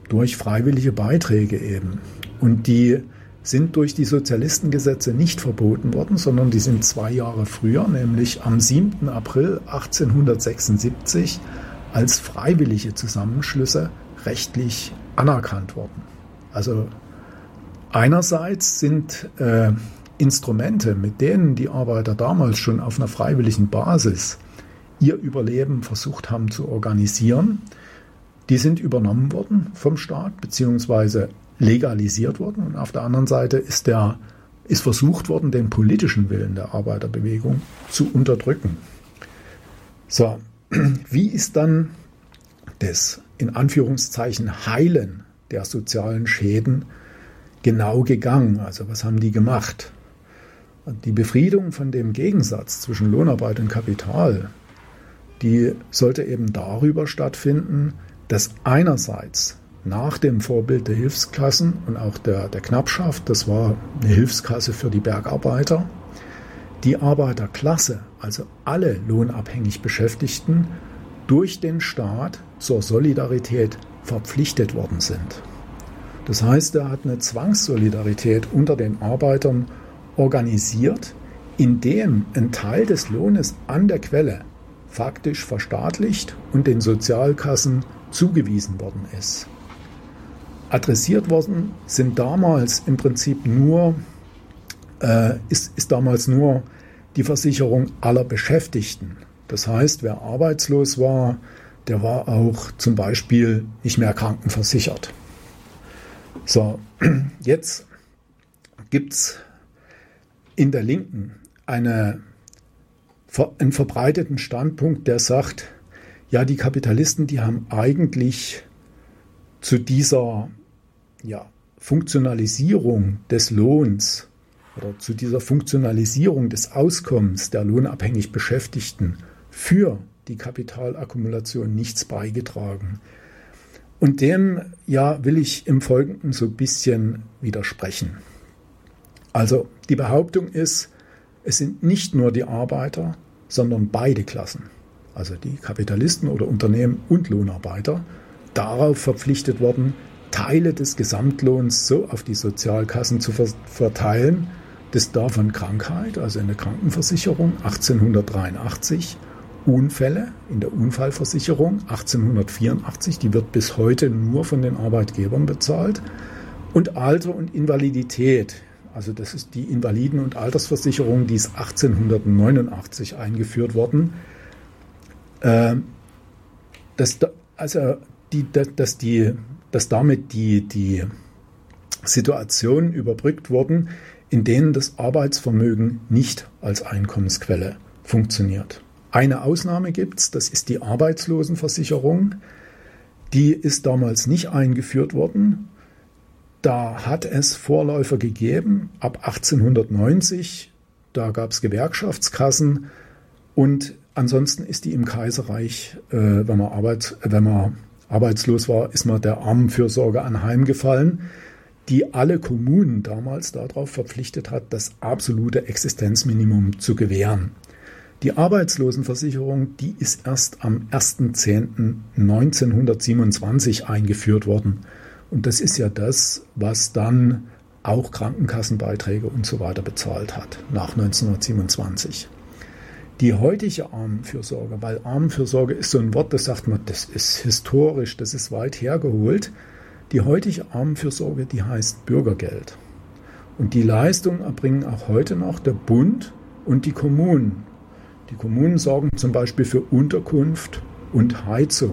durch freiwillige Beiträge eben. Und die sind durch die Sozialistengesetze nicht verboten worden, sondern die sind 2 Jahre früher, nämlich am 7. April 1876, als freiwillige Zusammenschlüsse rechtlich anerkannt worden. Also einerseits sind Instrumente, mit denen die Arbeiter damals schon auf einer freiwilligen Basis ihr Überleben versucht haben zu organisieren, die sind übernommen worden vom Staat beziehungsweise legalisiert worden. Und auf der anderen Seite ist versucht worden, den politischen Willen der Arbeiterbewegung zu unterdrücken. So, wie ist dann das in Anführungszeichen Heilen der sozialen Schäden genau gegangen? Also was haben die gemacht? Die Befriedung von dem Gegensatz zwischen Lohnarbeit und Kapital, die sollte eben darüber stattfinden, dass einerseits nach dem Vorbild der Hilfskassen und auch der Knappschaft, das war eine Hilfskasse für die Bergarbeiter, die Arbeiterklasse, also alle lohnabhängig Beschäftigten, durch den Staat zur Solidarität verpflichtet worden sind. Das heißt, er hat eine Zwangssolidarität unter den Arbeitern organisiert, indem ein Teil des Lohnes an der Quelle faktisch verstaatlicht und den Sozialkassen zugewiesen worden ist. Adressiert worden sind damals im Prinzip ist damals nur die Versicherung aller Beschäftigten. Das heißt, wer arbeitslos war, der war auch zum Beispiel nicht mehr krankenversichert. So, jetzt gibt es in der Linken einen verbreiteten Standpunkt, der sagt, ja, die Kapitalisten, die haben eigentlich zu dieser Funktionalisierung des Lohns oder zu dieser Funktionalisierung des Auskommens der lohnabhängig Beschäftigten für die Kapitalakkumulation nichts beigetragen. Und dem will ich im Folgenden so ein bisschen widersprechen. Also die Behauptung ist, es sind nicht nur die Arbeiter, sondern beide Klassen, also die Kapitalisten oder Unternehmen und Lohnarbeiter, darauf verpflichtet worden, Teile des Gesamtlohns so auf die Sozialkassen zu verteilen, dass davon Krankheit, also in der Krankenversicherung 1883, Unfälle in der Unfallversicherung 1884, die wird bis heute nur von den Arbeitgebern bezahlt, und Alter und Invalidität, also das ist die Invaliden- und Altersversicherung, die ist 1889 eingeführt worden, dass damit die Situationen überbrückt wurden, in denen das Arbeitsvermögen nicht als Einkommensquelle funktioniert. Eine Ausnahme gibt es, das ist die Arbeitslosenversicherung. Die ist damals nicht eingeführt worden. Da hat es Vorläufer gegeben, ab 1890, da gab es Gewerkschaftskassen, und ansonsten ist die im Kaiserreich, wenn man arbeitslos war, ist man der Armenfürsorge anheimgefallen, die alle Kommunen damals darauf verpflichtet hat, das absolute Existenzminimum zu gewähren. Die Arbeitslosenversicherung, die ist erst am 1.10.1927 eingeführt worden. Und das ist ja das, was dann auch Krankenkassenbeiträge und so weiter bezahlt hat, nach 1927. Die heutige Armenfürsorge, weil Armenfürsorge ist so ein Wort, das sagt man, das ist historisch, das ist weit hergeholt. Die heutige Armenfürsorge, die heißt Bürgergeld. Und die Leistung erbringen auch heute noch der Bund und die Kommunen. Die Kommunen sorgen zum Beispiel für Unterkunft und Heizung.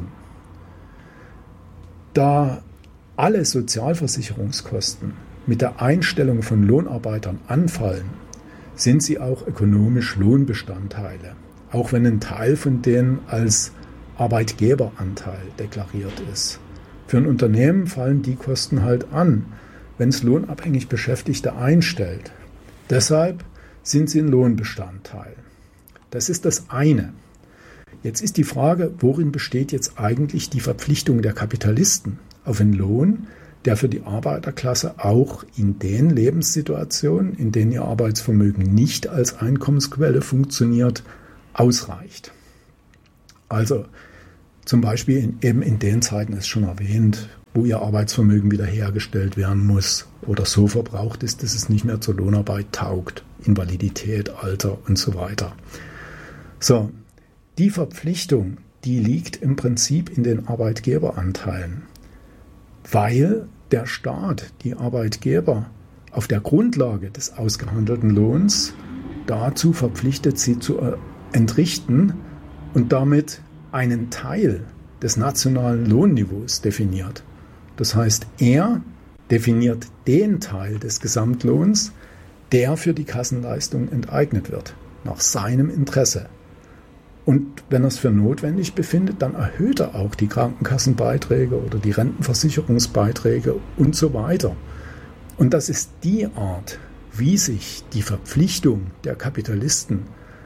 Da alle Sozialversicherungskosten mit der Einstellung von Lohnarbeitern anfallen, sind sie auch ökonomisch Lohnbestandteile, auch wenn ein Teil von denen als Arbeitgeberanteil deklariert ist. Für ein Unternehmen fallen die Kosten halt an, wenn es lohnabhängig Beschäftigte einstellt. Deshalb sind sie ein Lohnbestandteil. Das ist das eine. Jetzt ist die Frage, worin besteht jetzt eigentlich die Verpflichtung der Kapitalisten auf einen Lohn, der für die Arbeiterklasse auch in den Lebenssituationen, in denen ihr Arbeitsvermögen nicht als Einkommensquelle funktioniert, ausreicht. Also zum Beispiel eben in den Zeiten ist schon erwähnt, wo ihr Arbeitsvermögen wiederhergestellt werden muss oder so verbraucht ist, dass es nicht mehr zur Lohnarbeit taugt. Invalidität, Alter und so weiter. So, die Verpflichtung, die liegt im Prinzip in den Arbeitgeberanteilen, weil der Staat die Arbeitgeber auf der Grundlage des ausgehandelten Lohns dazu verpflichtet, sie zu entrichten und damit einen Teil des nationalen Lohnniveaus definiert. Das heißt, er definiert den Teil des Gesamtlohns, der für die Kassenleistung enteignet wird, nach seinem Interesse. Und wenn er es für notwendig befindet, dann erhöht er auch die Krankenkassenbeiträge oder die Rentenversicherungsbeiträge und so weiter. Und das ist die Art, wie sich die Verpflichtung der Kapitalisten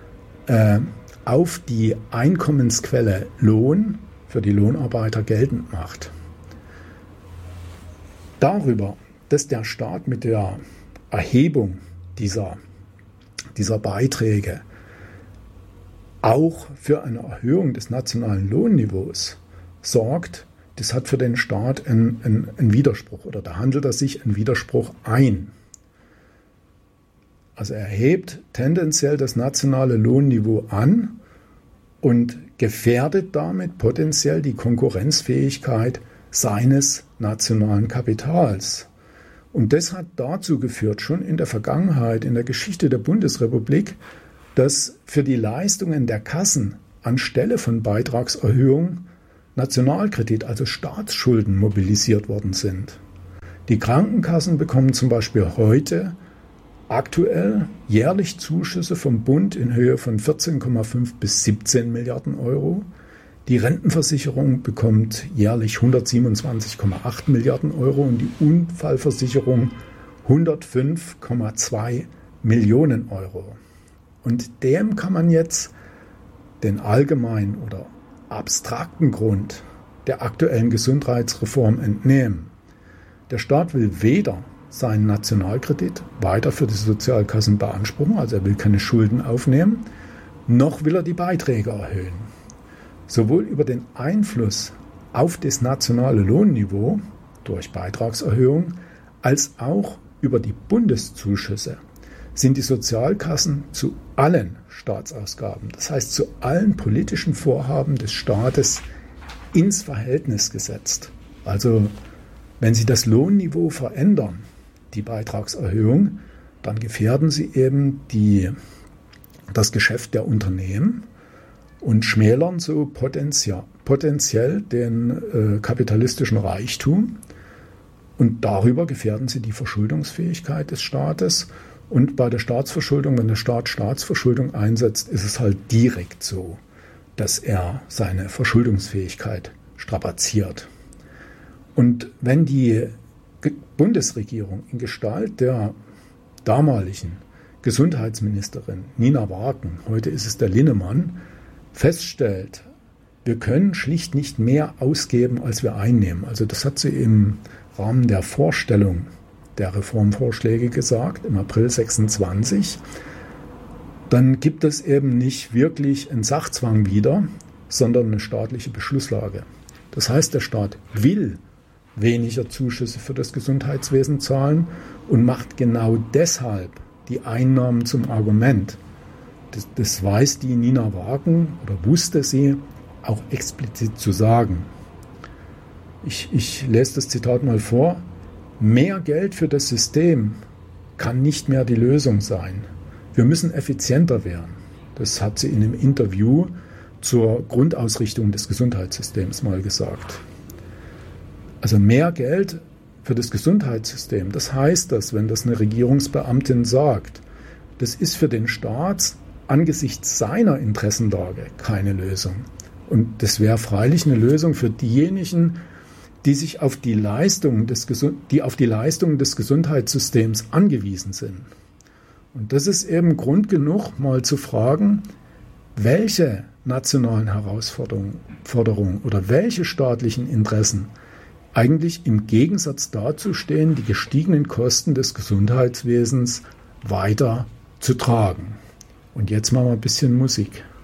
auf die Einkommensquelle Lohn für die Lohnarbeiter geltend macht. Darüber, dass der Staat mit der Erhebung dieser Beiträge auch für eine Erhöhung des nationalen Lohnniveaus sorgt, das hat für den Staat einen Widerspruch oder da handelt er sich einen Widerspruch ein. Also er hebt tendenziell das nationale Lohnniveau an und gefährdet damit potenziell die Konkurrenzfähigkeit seines nationalen Kapitals. Und das hat dazu geführt, schon in der Vergangenheit, in der Geschichte der Bundesrepublik, dass für die Leistungen der Kassen anstelle von Beitragserhöhung Nationalkredit, also Staatsschulden, mobilisiert worden sind. Die Krankenkassen bekommen zum Beispiel heute aktuell jährlich Zuschüsse vom Bund in Höhe von 14,5 bis 17 Milliarden Euro. Die Rentenversicherung bekommt jährlich 127,8 Milliarden Euro und die Unfallversicherung 105,2 Millionen Euro. Und dem kann man jetzt den allgemeinen oder abstrakten Grund der aktuellen Gesundheitsreform entnehmen. Der Staat will weder seinen Nationalkredit weiter für die Sozialkassen beanspruchen, also er will keine Schulden aufnehmen, noch will er die Beiträge erhöhen. Sowohl über den Einfluss auf das nationale Lohnniveau durch Beitragserhöhung als auch über die Bundeszuschüsse sind die Sozialkassen zu allen Staatsausgaben, das heißt zu allen politischen Vorhaben des Staates, ins Verhältnis gesetzt. Also wenn sie das Lohnniveau verändern, die Beitragserhöhung, dann gefährden sie eben das Geschäft der Unternehmen und schmälern so potenziell den kapitalistischen Reichtum. Und darüber gefährden sie die Verschuldungsfähigkeit des Staates. Und bei der Staatsverschuldung, wenn der Staat Staatsverschuldung einsetzt, ist es halt direkt so, dass er seine Verschuldungsfähigkeit strapaziert. Und wenn die Bundesregierung in Gestalt der damaligen Gesundheitsministerin Nina Wagen, heute ist es der Linnemann, feststellt, wir können schlicht nicht mehr ausgeben, als wir einnehmen. Also das hat sie im Rahmen der Vorstellung der Reformvorschläge gesagt, im April 26, dann gibt es eben nicht wirklich einen Sachzwang wieder, sondern eine staatliche Beschlusslage. Das heißt, der Staat will weniger Zuschüsse für das Gesundheitswesen zahlen und macht genau deshalb die Einnahmen zum Argument. Das weiß die Nina Wagen oder wusste sie auch explizit zu sagen. Ich lese das Zitat mal vor. Mehr Geld für das System kann nicht mehr die Lösung sein. Wir müssen effizienter werden. Das hat sie in einem Interview zur Grundausrichtung des Gesundheitssystems mal gesagt. Also mehr Geld für das Gesundheitssystem. Das heißt, dass, wenn das eine Regierungsbeamtin sagt, das ist für den Staat angesichts seiner Interessenlage keine Lösung. Und das wäre freilich eine Lösung für diejenigen, die sich auf die Leistungen des Gesundheitssystems angewiesen sind. Und das ist eben Grund genug, mal zu fragen, welche nationalen Herausforderungen oder welche staatlichen Interessen eigentlich im Gegensatz dazu stehen, die gestiegenen Kosten des Gesundheitswesens weiter zu tragen. Und jetzt machen wir ein bisschen Musik.